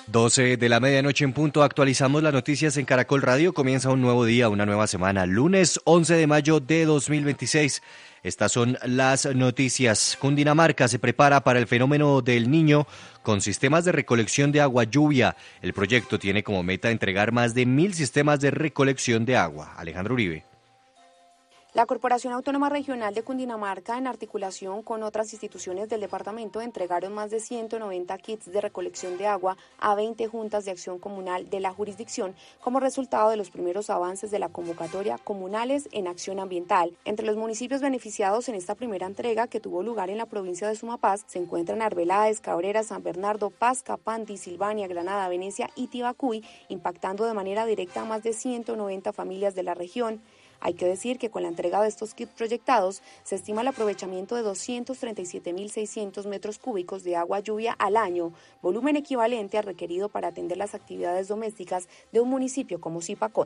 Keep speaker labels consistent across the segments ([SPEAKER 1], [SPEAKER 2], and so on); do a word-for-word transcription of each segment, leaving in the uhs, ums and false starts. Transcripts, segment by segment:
[SPEAKER 1] doce de la medianoche en punto, actualizamos las noticias en Caracol Radio. Comienza un nuevo día, una nueva semana, lunes once de mayo de dos mil veintiséis. Estas son las noticias. Cundinamarca se prepara para el fenómeno del Niño con sistemas de recolección de agua lluvia. El proyecto tiene como meta entregar más de mil sistemas de recolección de agua. Alejandro Uribe.
[SPEAKER 2] La Corporación Autónoma Regional de Cundinamarca, en articulación con otras instituciones del departamento, entregaron más de ciento noventa kits de recolección de agua a veinte juntas de acción comunal de la jurisdicción como resultado de los primeros avances de la convocatoria Comunales en Acción Ambiental. Entre los municipios beneficiados en esta primera entrega, que tuvo lugar en la provincia de Sumapaz, se encuentran Arbeláez, Cabrera, San Bernardo, Pasca, Panti, Silvania, Granada, Venecia y Tibacuy, impactando de manera directa a más de ciento noventa familias de la región. Hay que decir que con la entrega de estos kits proyectados se estima el aprovechamiento de doscientos treinta y siete mil seiscientos metros cúbicos de agua lluvia al año, volumen equivalente al requerido para atender las actividades domésticas de un municipio como Zipacón.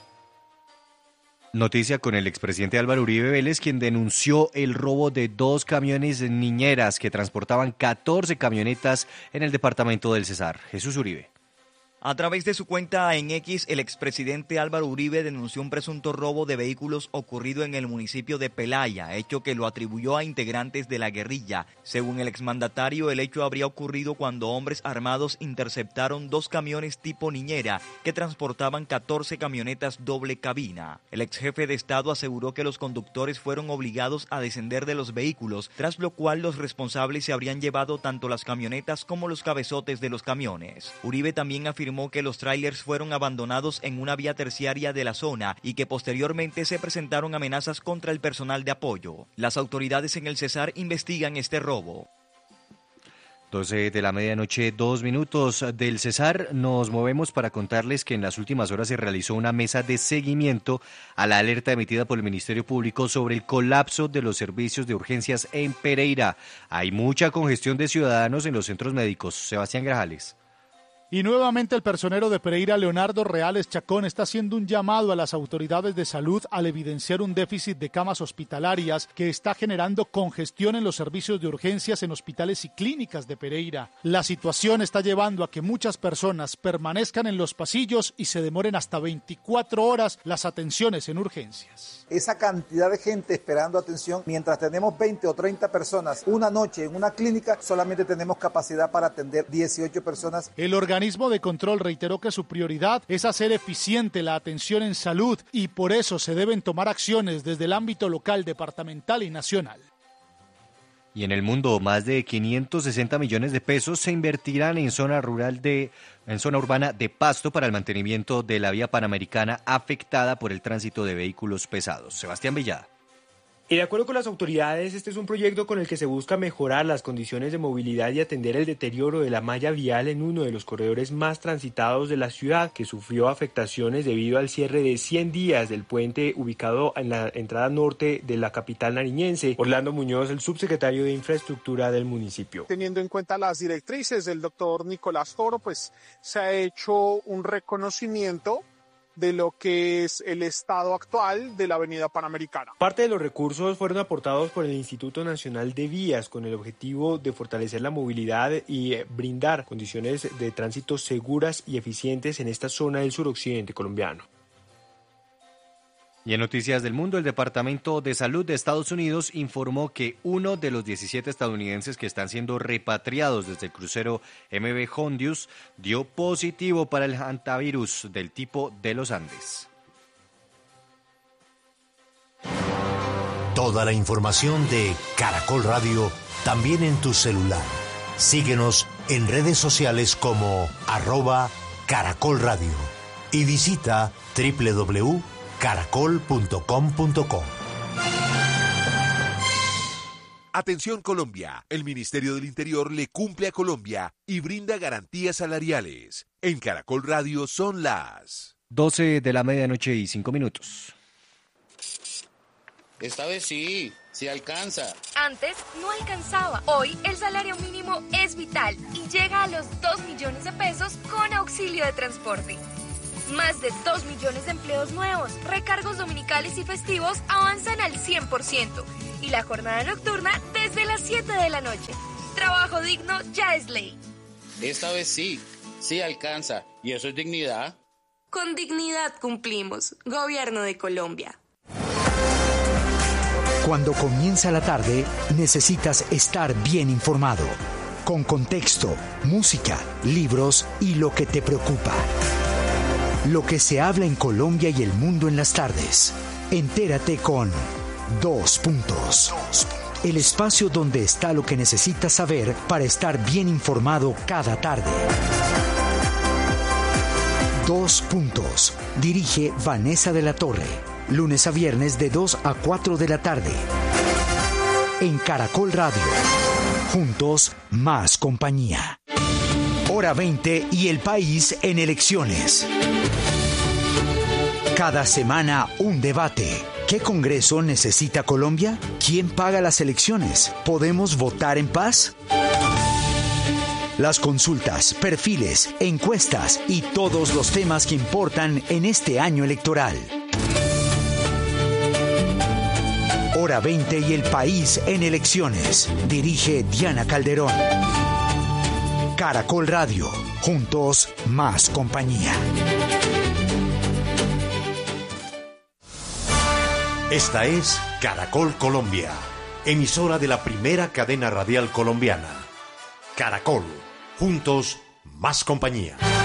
[SPEAKER 1] Noticia con el expresidente Álvaro Uribe Vélez, quien denunció el robo de dos camiones niñeras que transportaban catorce camionetas en el departamento del Cesar. Jesús Uribe.
[SPEAKER 3] A través de su cuenta en X, el expresidente Álvaro Uribe denunció un presunto robo de vehículos ocurrido en el municipio de Pelaya, hecho que lo atribuyó a integrantes de la guerrilla. Según el exmandatario, el hecho habría ocurrido cuando hombres armados interceptaron dos camiones tipo niñera que transportaban catorce camionetas doble cabina. El exjefe de Estado aseguró que los conductores fueron obligados a descender de los vehículos, tras lo cual los responsables se habrían llevado tanto las camionetas como los cabezotes de los camiones. Uribe también afirmó que los tráilers fueron abandonados en una vía terciaria de la zona y que posteriormente se presentaron amenazas contra el personal de apoyo. Las autoridades en el Cesar investigan este robo.
[SPEAKER 1] doce de la medianoche, dos minutos del Cesar. Nos movemos para contarles que en las últimas horas se realizó una mesa de seguimiento a la alerta emitida por el Ministerio Público sobre el colapso de los servicios de urgencias en Pereira. Hay mucha congestión de ciudadanos en los centros médicos. Sebastián Grajales.
[SPEAKER 4] Y nuevamente el personero de Pereira, Leonardo Reales Chacón, está haciendo un llamado a las autoridades de salud al evidenciar un déficit de camas hospitalarias que está generando congestión en los servicios de urgencias en hospitales y clínicas de Pereira. La situación está llevando a que muchas personas permanezcan en los pasillos y se demoren hasta veinticuatro horas las atenciones en urgencias.
[SPEAKER 5] Esa cantidad de gente esperando atención, mientras tenemos veinte o treinta personas una noche en una clínica, solamente tenemos capacidad para atender dieciocho personas.
[SPEAKER 4] El organismo El organismo de control reiteró que su prioridad es hacer eficiente la atención en salud y por eso se deben tomar acciones desde el ámbito local, departamental y nacional.
[SPEAKER 1] Y en el mundo, más de quinientos sesenta millones de pesos se invertirán en zona rural de, en zona urbana de Pasto para el mantenimiento de la vía panamericana afectada por el tránsito de vehículos pesados. Sebastián Villada.
[SPEAKER 6] Y de acuerdo con las autoridades, este es un proyecto con el que se busca mejorar las condiciones de movilidad y atender el deterioro de la malla vial en uno de los corredores más transitados de la ciudad, que sufrió afectaciones debido al cierre de cien días del puente ubicado en la entrada norte de la capital nariñense. Orlando Muñoz, el subsecretario de Infraestructura del municipio.
[SPEAKER 7] Teniendo en cuenta las directrices del doctor Nicolás Toro, pues se ha hecho un reconocimiento de lo que es el estado actual de la avenida Panamericana.
[SPEAKER 6] Parte de los recursos fueron aportados por el Instituto Nacional de Vías con el objetivo de fortalecer la movilidad y brindar condiciones de tránsito seguras y eficientes en esta zona del suroccidente colombiano.
[SPEAKER 1] Y en noticias del mundo, el Departamento de Salud de Estados Unidos informó que uno de los diecisiete estadounidenses que están siendo repatriados desde el crucero M V Hondius dio positivo para el hantavirus del tipo de los Andes.
[SPEAKER 8] Toda la información de Caracol Radio también en tu celular. Síguenos en redes sociales como arroba Caracol Radio y visita doble u doble u doble u punto caracol punto com punto co.
[SPEAKER 9] Atención Colombia, el Ministerio del Interior le cumple a Colombia y brinda garantías salariales. En Caracol Radio son las
[SPEAKER 1] doce de la medianoche y cinco minutos.
[SPEAKER 10] Esta vez sí, sí alcanza.
[SPEAKER 11] Antes no alcanzaba. Hoy el salario mínimo es vital y llega a los dos millones de pesos con auxilio de transporte. Más de dos millones de empleos nuevos, recargos dominicales y festivos avanzan al cien por ciento y la jornada nocturna desde las siete de la noche. Trabajo digno ya es ley.
[SPEAKER 10] Esta vez sí, sí alcanza. ¿Y eso es dignidad?
[SPEAKER 11] Con dignidad cumplimos. Gobierno de Colombia.
[SPEAKER 12] Cuando comienza la tarde, necesitas estar bien informado. Con contexto, música, libros y lo que te preocupa. Lo que se habla en Colombia y el mundo en las tardes. Entérate con Dos Puntos. El espacio donde está lo que necesitas saber para estar bien informado cada tarde. Dos Puntos. Dirige Vanessa de la Torre. Lunes a viernes de dos a cuatro de la tarde. En Caracol Radio. Juntos, más compañía. Hora veinte y el país en elecciones. Cada semana un debate. ¿Qué Congreso necesita Colombia? ¿Quién paga las elecciones? ¿Podemos votar en paz? Las consultas, perfiles, encuestas y todos los temas que importan en este año electoral. Hora veinte y el país en elecciones. Dirige Diana Calderón. Caracol Radio. Juntos, más compañía.
[SPEAKER 8] Esta es Caracol Colombia, emisora de la primera cadena radial colombiana. Caracol, juntos, más compañía.